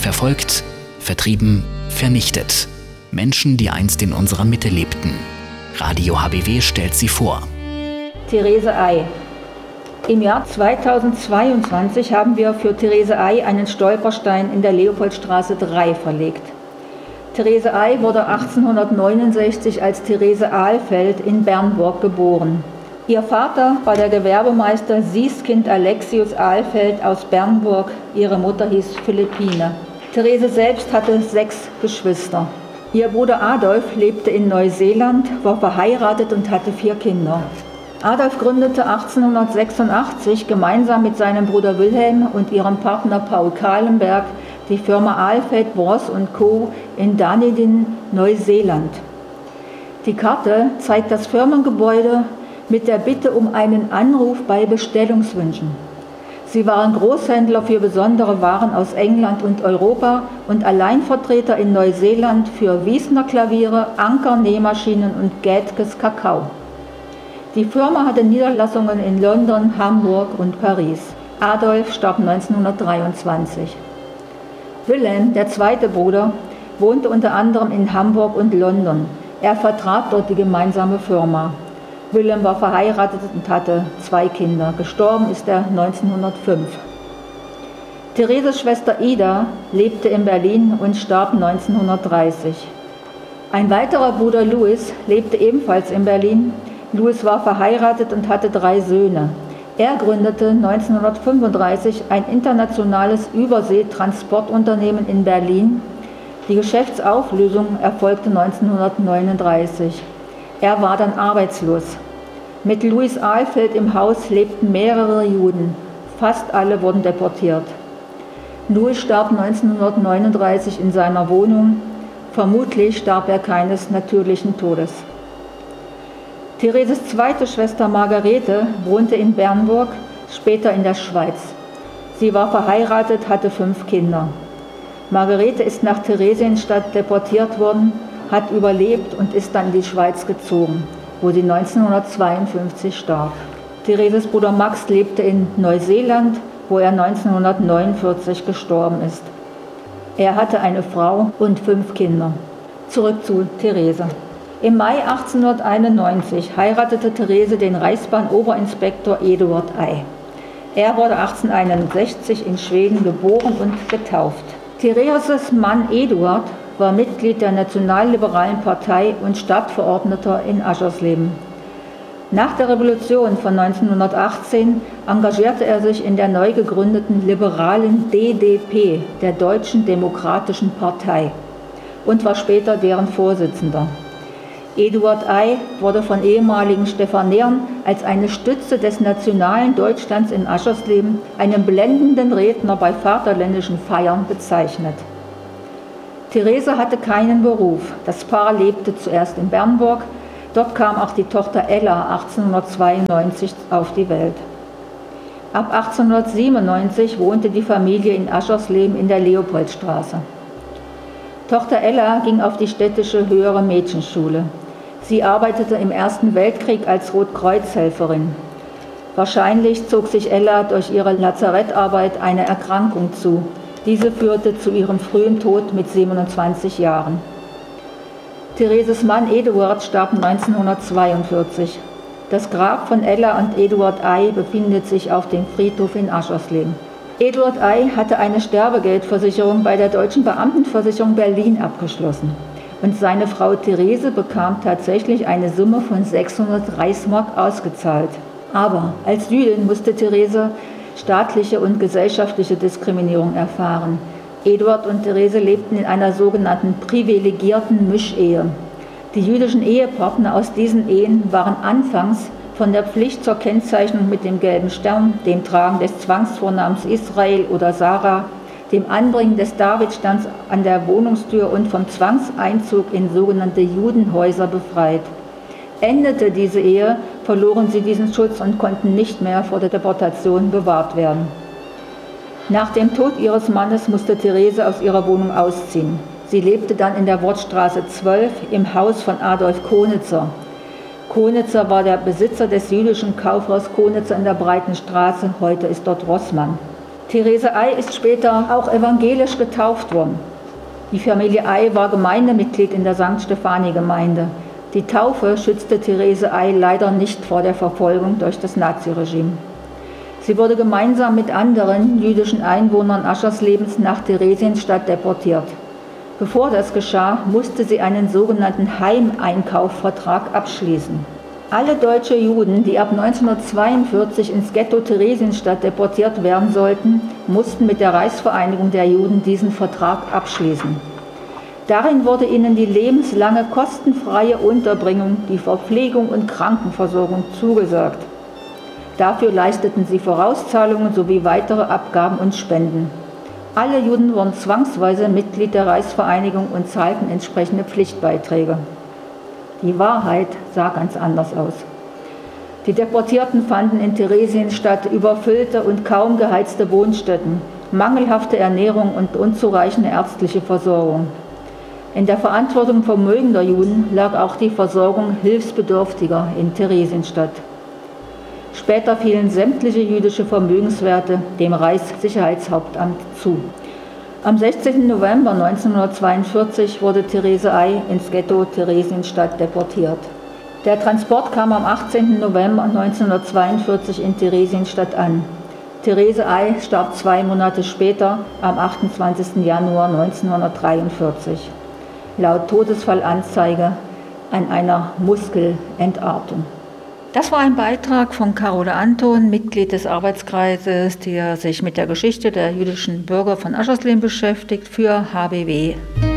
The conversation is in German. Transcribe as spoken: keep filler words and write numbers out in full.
Verfolgt, vertrieben, vernichtet. Menschen, die einst in unserer Mitte lebten. Radio H B W stellt sie vor. Therese Ey. Im Jahr zweitausendzweiundzwanzig haben wir für Therese Ey einen Stolperstein in der Leopoldstraße drei verlegt. Therese Ey wurde achtzehnhundertneunundsechzig als Therese Ahlfeld in Bernburg geboren. Ihr Vater war der Gewerbemeister Sieskind Alexius Ahlfeld aus Bernburg, ihre Mutter hieß Philippine. Therese selbst hatte sechs Geschwister. Ihr Bruder Adolf lebte in Neuseeland, war verheiratet und hatte vier Kinder. Adolf gründete achtzehnhundertsechsundachtzig gemeinsam mit seinem Bruder Wilhelm und ihrem Partner Paul Kahlenberg die Firma Ahlfeld Bross und Co. in Dunedin, Neuseeland. Die Karte zeigt das Firmengebäude mit der Bitte um einen Anruf bei Bestellungswünschen. Sie waren Großhändler für besondere Waren aus England und Europa und Alleinvertreter in Neuseeland für Wiesner Klaviere, Anker Nähmaschinen und Gätges Kakao. Die Firma hatte Niederlassungen in London, Hamburg und Paris. Adolf starb neunzehnhundertdreiundzwanzig. Wilhelm, der zweite Bruder, wohnte unter anderem in Hamburg und London. Er vertrat dort die gemeinsame Firma. Wilhelm war verheiratet und hatte zwei Kinder. Gestorben ist er neunzehnhundertfünf. Thereses Schwester Ida lebte in Berlin und starb neunzehnhundertdreißig. Ein weiterer Bruder Louis lebte ebenfalls in Berlin. Louis war verheiratet und hatte drei Söhne. Er gründete neunzehnhundertfünfunddreißig ein internationales Überseetransportunternehmen in Berlin. Die Geschäftsauflösung erfolgte neunzehnhundertneununddreißig. Er war dann arbeitslos. Mit Louis Ahlfeld im Haus lebten mehrere Juden. Fast alle wurden deportiert. Louis starb neunzehnhundertneununddreißig in seiner Wohnung. Vermutlich starb er keines natürlichen Todes. Thereses zweite Schwester Margarete wohnte in Bernburg, später in der Schweiz. Sie war verheiratet, hatte fünf Kinder. Margarete ist nach Theresienstadt deportiert worden, hat überlebt und ist dann in die Schweiz gezogen, wo sie neunzehnhundertzweiundfünfzig starb. Thereses Bruder Max lebte in Neuseeland, wo er neunzehnhundertneunundvierzig gestorben ist. Er hatte eine Frau und fünf Kinder. Zurück zu Therese. Im Mai achtzehnhunderteinundneunzig heiratete Therese den Reichsbahn-Oberinspektor Eduard Ey. Er wurde achtzehnhunderteinundsechzig in Schweden geboren und getauft. Thereses Mann Eduard war Mitglied der Nationalliberalen Partei und Stadtverordneter in Aschersleben. Nach der Revolution von neunzehnhundertachtzehn engagierte er sich in der neu gegründeten liberalen D D P, der Deutschen Demokratischen Partei, und war später deren Vorsitzender. Eduard Ey wurde von ehemaligen Stephanern als eine Stütze des nationalen Deutschlands in Aschersleben, einem blendenden Redner bei vaterländischen Feiern, bezeichnet. Therese hatte keinen Beruf. Das Paar lebte zuerst in Bernburg. Dort kam auch die Tochter Ella achtzehnhundertzweiundneunzig auf die Welt. Ab achtzehnhundertsiebenundneunzig wohnte die Familie in Aschersleben in der Leopoldstraße. Tochter Ella ging auf die städtische höhere Mädchenschule. Sie arbeitete im Ersten Weltkrieg als Rotkreuzhelferin. Wahrscheinlich zog sich Ella durch ihre Lazarettarbeit eine Erkrankung zu. Diese führte zu ihrem frühen Tod mit siebenundzwanzig Jahren. Thereses Mann Eduard starb neunzehnhundertzweiundvierzig. Das Grab von Ella und Eduard Ey befindet sich auf dem Friedhof in Aschersleben. Eduard Ey hatte eine Sterbegeldversicherung bei der Deutschen Beamtenversicherung Berlin abgeschlossen. Und seine Frau Therese bekam tatsächlich eine Summe von sechshundert Reichsmark ausgezahlt. Aber als Jüdin musste Therese staatliche und gesellschaftliche Diskriminierung erfahren. Eduard und Therese lebten in einer sogenannten privilegierten Mischehe. Die jüdischen Ehepartner aus diesen Ehen waren anfangs von der Pflicht zur Kennzeichnung mit dem gelben Stern, dem Tragen des Zwangsvornamens Israel oder Sarah, dem Anbringen des Davidsterns an der Wohnungstür und vom Zwangseinzug in sogenannte Judenhäuser befreit. Endete diese Ehe, verloren sie diesen Schutz und konnten nicht mehr vor der Deportation bewahrt werden. Nach dem Tod ihres Mannes musste Therese aus ihrer Wohnung ausziehen. Sie lebte dann in der Wortstraße zwölf im Haus von Adolf Konitzer. Konitzer war der Besitzer des jüdischen Kaufhaus Konitzer in der Breiten Straße, heute ist dort Rossmann. Therese Ey ist später auch evangelisch getauft worden. Die Familie Ey war Gemeindemitglied in der Sankt Stephani-Gemeinde. Die Taufe schützte Therese Ey leider nicht vor der Verfolgung durch das Naziregime. Sie wurde gemeinsam mit anderen jüdischen Einwohnern Ascherslebens nach Theresienstadt deportiert. Bevor das geschah, musste sie einen sogenannten Heimeinkaufvertrag abschließen. Alle deutsche Juden, die ab neunzehnhundertzweiundvierzig ins Ghetto Theresienstadt deportiert werden sollten, mussten mit der Reichsvereinigung der Juden diesen Vertrag abschließen. Darin wurde ihnen die lebenslange kostenfreie Unterbringung, die Verpflegung und Krankenversorgung zugesagt. Dafür leisteten sie Vorauszahlungen sowie weitere Abgaben und Spenden. Alle Juden wurden zwangsweise Mitglied der Reichsvereinigung und zahlten entsprechende Pflichtbeiträge. Die Wahrheit sah ganz anders aus. Die Deportierten fanden in Theresienstadt überfüllte und kaum geheizte Wohnstätten, mangelhafte Ernährung und unzureichende ärztliche Versorgung. In der Verantwortung vermögender Juden lag auch die Versorgung Hilfsbedürftiger in Theresienstadt. Später fielen sämtliche jüdische Vermögenswerte dem Reichssicherheitshauptamt zu. Am sechzehnten November neunzehnhundertzweiundvierzig wurde Therese Ey ins Ghetto Theresienstadt deportiert. Der Transport kam am achtzehnten November neunzehnhundertzweiundvierzig in Theresienstatt an. Therese Ey starb zwei Monate später, am achtundzwanzigsten Januar neunzehnhundertdreiundvierzig. Laut Todesfallanzeige an einer Muskelentartung. Das war ein Beitrag von Carola Anton, Mitglied des Arbeitskreises, der sich mit der Geschichte der jüdischen Bürger von Aschersleben beschäftigt, für H B W.